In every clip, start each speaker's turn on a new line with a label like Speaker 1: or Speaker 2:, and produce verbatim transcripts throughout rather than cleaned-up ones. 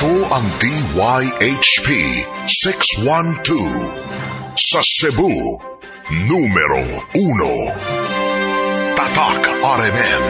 Speaker 1: Ito ang D Y H P six one two sa Cebu, numero uno. Tatak R M N.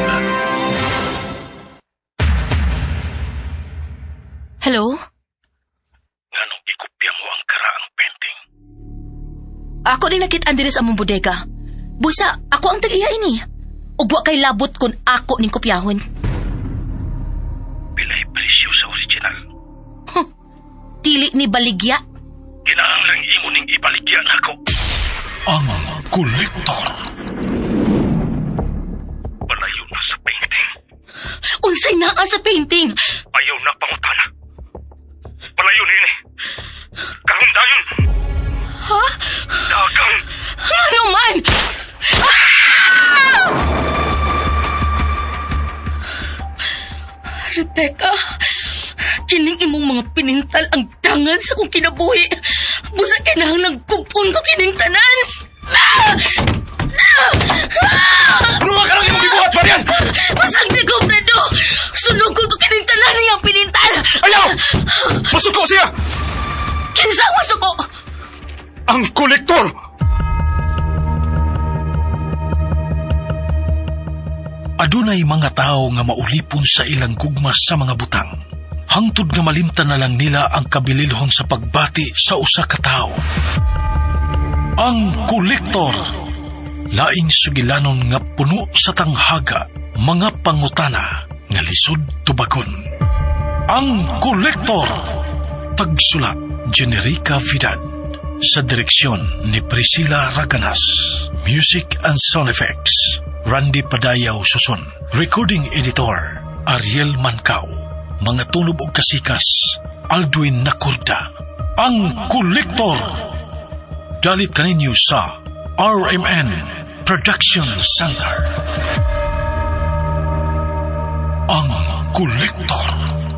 Speaker 2: Hello?
Speaker 3: Nganong ikopya mo ang karaang painting?
Speaker 2: Ako din nakitaan din sa among bodega. Busa, ako ang tag-iya ini. Ugwa kay labot kun ako ning kopyahon.
Speaker 3: Pilay presyo sa original.
Speaker 2: Huh. Dili ni baligya.
Speaker 3: Kinahanglang imo ning ibaligyan ako.
Speaker 4: Ang kolektor.
Speaker 3: Palayo na sa painting.
Speaker 2: Unsay naa sa painting?
Speaker 3: Ayaw na pangutana. Palayo nini. Kahong dayon.
Speaker 2: Ha?
Speaker 3: Dagang.
Speaker 2: Ano man? Ah! Rebecca, kining imong mga pinintal ang dangan sa kong kinabuhi. Busa kinahanglang kupon ko kining tanan. Ah! Ah!
Speaker 3: Ano nga ka lang yung bibuhat pa riyan?
Speaker 2: Masang di ko, Fredo. Sunugol ko kining tanan niyang pinintal.
Speaker 3: Ayaw! Masuko siya!
Speaker 2: Kinsang masuko?
Speaker 3: Ang kolektor!
Speaker 4: Adunay mga tao nga maulipon sa ilang gugma sa mga butang. Hangtod nga malimtan na lang nila ang kabililhon sa pagbati sa usa ka tao. Ang kolektor. Laing sugilanon nga puno sa tanghaga, mga pangutana nga lisod tubagon. Ang kolektor. Tagsulat, Generica Vidal. Sa direksyon ni Priscilla Raganas. Music and Sound Effects, Randy Padayaw Suson. Recording Editor, Ariel Mancao. Mga tunob o kasikas, Aldwin Nakurda. Ang kolektor. Dalit kaninyo sa R M N Production Center. Ang kolektor.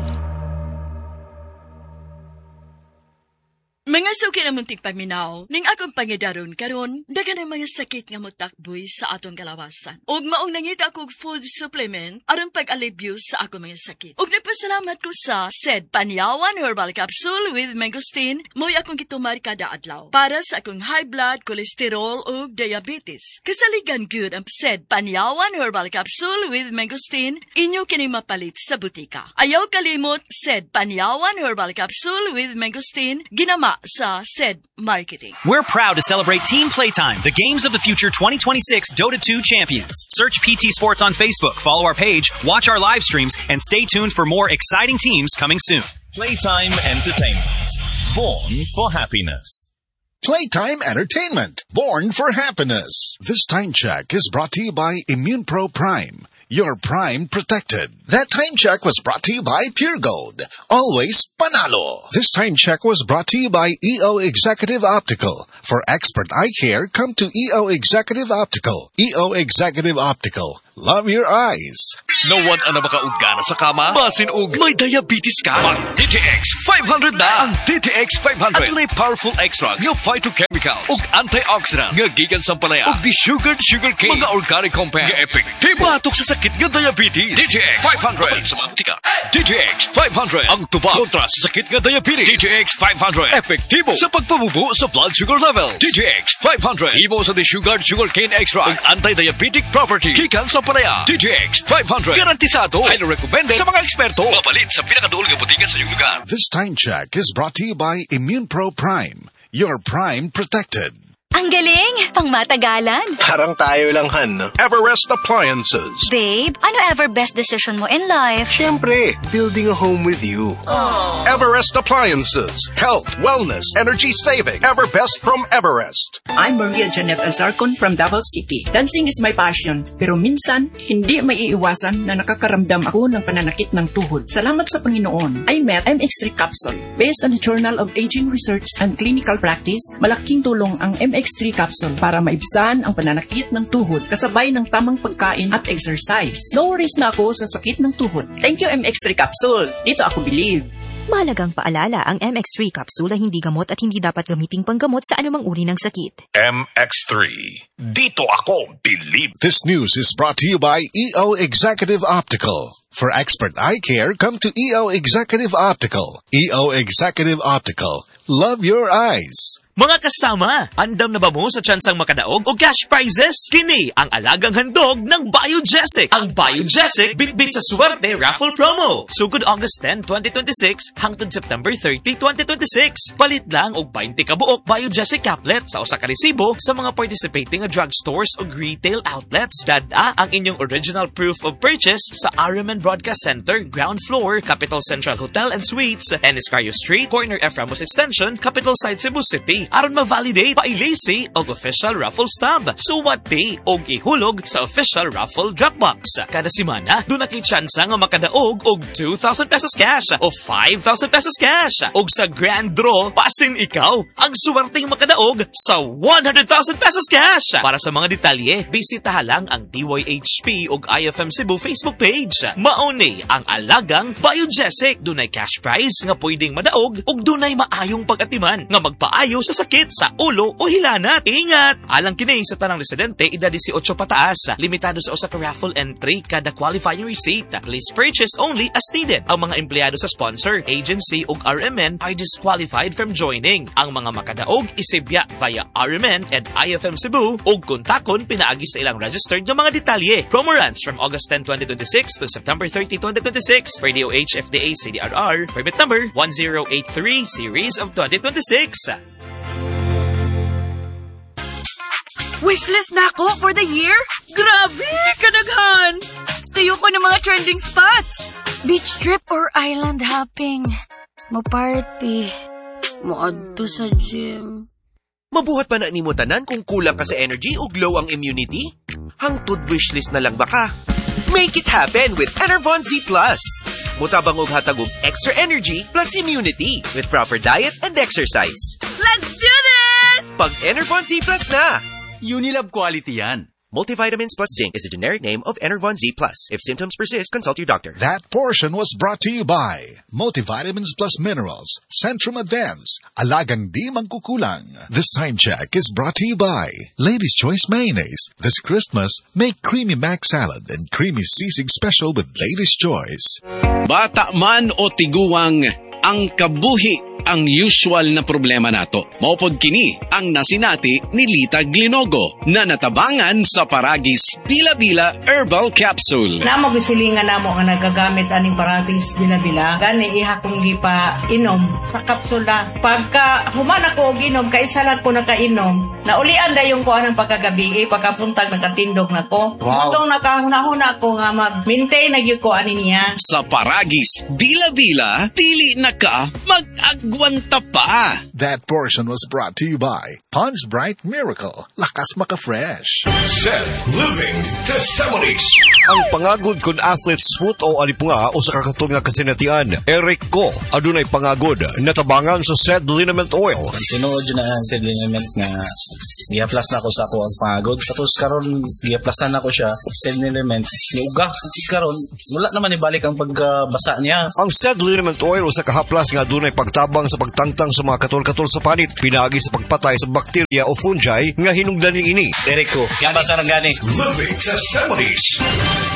Speaker 5: Mga suki na munting paminaw, ning akong pangidaron karon, dagan ang mga sakit nga motakboy sa aton kalawasan. Og maong nangita akong food supplement aron pag-alibyo sa akong mga sakit. Og nagpasalamat ko sa said Panyawan Herbal Capsule with Mangosteen, mo'y akong gitumar kada adlaw para sa akong high blood, cholesterol ug diabetes. Kasaligan good ang said Panyawan Herbal Capsule with Mangosteen, inyo kini mapalit sa butika. Ayaw kalimot said Panyawan Herbal Capsule with Mangosteen, ginama sa said marketing.
Speaker 6: We're proud to celebrate Team Playtime, the Games of the Future twenty twenty-six Dota two champions. Search P T Sports on Facebook, follow our page, watch our live streams, and stay tuned for more exciting teams coming soon.
Speaker 7: Playtime Entertainment. Born for happiness.
Speaker 1: Playtime Entertainment. Born for happiness. This time check is brought to you by ImmunePro Prime. Your Prime protected. That time check was brought to you by Pure Gold. Always panalo. This time check was brought to you by E O Executive Optical. For expert eye care, come to E O Executive Optical. E O Executive Optical. Love your eyes.
Speaker 8: Nawad ang makaugana sa kama? Basin og may diabetes ka? Ang D T X five hundred na! Ang D T X five hundred at may powerful extracts nga phytochemicals ug antioxidants nga gikan sa palaya ug di-sugared sugarcane mga organic compounds nga epektibo batok sa sakit nga diabetes. D T X five hundred sa mga butika. D T X five hundred ang tubag kontra sa sakit nga diabetes. D T X five hundred epektibo sa pagpabubo sa blood sugar level. D T X five hundred imo sa di-sugared sugarcane extract ug anti-diabetic property gikan sa palaya. D T X five hundred garantisado, highly recommended sa mga eksperto. Mapalit sa pinakaduol nga butika sa iyong lugar.
Speaker 1: This time check is brought to you by ImmunePro Prime. Your Prime protected.
Speaker 9: Ang galing! Pang matagalan.
Speaker 10: Parang tayo lang, Han. Everest Appliances.
Speaker 9: Babe, ano ever best decision mo in life?
Speaker 10: Siyempre, building a home with you.
Speaker 9: Aww.
Speaker 10: Everest Appliances. Health, wellness, energy saving. Ever best from Everest.
Speaker 11: I'm Maria Janet Azarcon from Davao City. Dancing is my passion. Pero minsan, hindi maiiwasan na nakakaramdam ako ng pananakit ng tuhod. Salamat sa Panginoon, I met M X three Capsule. Based on the Journal of Aging Research and Clinical Practice, malaking tulong ang M X three Capsule para maibsan ang pananakit ng tuhod kasabay ng tamang pagkain at exercise. No worries na ako sa sakit ng tuhod. Thank you M X three Capsule. Dito ako believe.
Speaker 12: Mahalagang paalala, ang M X three capsule ay hindi gamot at hindi dapat gamiting panggamot sa anumang uri ng sakit.
Speaker 8: M X three. Dito ako, believe.
Speaker 1: This news is brought to you by E O Executive Optical. For expert eye care, come to E O Executive Optical. E O Executive Optical. Love your eyes.
Speaker 13: Mga kasama, andam na ba mo sa tsansang makadaog o cash prizes? Kini ang alagang handog ng Biogesic. Ang Biogesic bitbit sa swerte raffle promo. Sugod August tenth, twenty twenty-six hangtod September thirtieth, twenty twenty-six. Palit lang og twenty kabuok Biogesic caplet sa usa ka resibo sa mga participating drugstores o retail outlets. Dada ang inyong original proof of purchase sa R M N Broadcast Center, ground floor, Capital Central Hotel and Suites, Eniscario Street, corner F. Ramos Extension, Capital Side, Cebu City. Aron ma-validate pailisi og official raffle stub. Suwati og ihulog sa official raffle Dropbox. Kada semana, doon na kay tsansa nga makadaog og two thousand pesos cash o five thousand pesos cash. Og sa grand draw, pasin ikaw ang suwerteng makadaog sa one hundred thousand pesos cash. Para sa mga detalye, bisitaha lang ang D Y H P og I F M Cebu Facebook page. Mauni ang alagang Biogesic. Dunay cash prize nga pwedeng madaog og dunay maayong pag-atiman nga magpaayo sa sakit sa ulo o hilanat. Ingat! Alang kini sa tanang residente, edad eighteen pataas. Limitado sa usa ka raffle entry kada qualifying receipt. Please purchase only as needed. Ang mga empleyado sa sponsor, agency ug R M N are disqualified from joining. Ang mga makadaog isibya via R M N and I F M Cebu ug kontakon pinaagi sa ilang registered nga mga detalye. Promo runs from August tenth, twenty twenty-six to September thirtieth, twenty twenty-six. R D O H F D A C D R R permit number one zero eight three series of twenty twenty-six.
Speaker 14: Wishlist na ako for the year? Grabe! Kadaghan! Tayo ko ng mga trending spots. Beach trip or island hopping. Mo-party. Mo-adto sa gym.
Speaker 10: Mabuhat pa na ni mo tanan kung kulang ka sa energy o glow ang immunity? Hangtod wishlist na lang baka? Make it happen with Enervon Z Plus. Mutabang og hatag og extra energy plus immunity with proper diet and exercise.
Speaker 14: Let's do this!
Speaker 10: Pag Enervon Z Plus na!
Speaker 6: Unilab quality yan.
Speaker 10: Multivitamins plus zinc is the generic name of Enervon Z Plus. If symptoms persist, consult your doctor.
Speaker 1: That portion was brought to you by Multivitamins Plus Minerals, Centrum Advance, Alagang Di Mangkukulang. This time check is brought to you by Ladies' Choice Mayonnaise. This Christmas, make Creamy Mac Salad and Creamy Sisig Special with Ladies' Choice.
Speaker 15: Bata man o tiguwang, ang kabuhi ang usual na problema nato. Maupod kini ang nasinati ni Lita Glinogo na natabangan sa Paragis Bila-Bila Herbal Capsule.
Speaker 16: Namo gisilingan namo nga nagagamit aning Paragis Bila-Bila. Gani iha kong gipa inom sa kapsula. Pagka human ako og inom, kaisa lang ko nakainom. Naulian dayon ko anang pagkagabi, eh, pagkapuntag nakatindog nako.
Speaker 15: Wow.
Speaker 16: Itong nakahuna-huna ko nga mag-maintain na gyud ko ani niya.
Speaker 15: Sa Paragis Bila-Bila, dili na ka mag-agwanta pa.
Speaker 1: That portion was brought to you by Pond's Bright Miracle. Lakas maka-fresh.
Speaker 17: Zed Living Testimonies.
Speaker 18: Ang pangagod kun athlete's foot o alipunga o sa kakatong nga kasinatian. Eric ko, adunay pangagod, natabangan sa Zed Liniment Oil.
Speaker 19: Tinuod yun na Zed Liniment nga giaplas na ko sa ako ang pangagod. Tapos karon giaplasan na ko siya, Zed Liniment, niuga. Karon, wala naman ibalik ang pagbasa niya.
Speaker 18: Ang Zed Liniment Oil o sa kahaplas nga adunay pagtabang sa pagtangtang sa mga katol-katol sa panit, pinagi sa pagpatay sa bakterya o fungi nga hinungdaning ini.
Speaker 19: Eric ko, yan basa ng gani.
Speaker 17: Living Testimonies.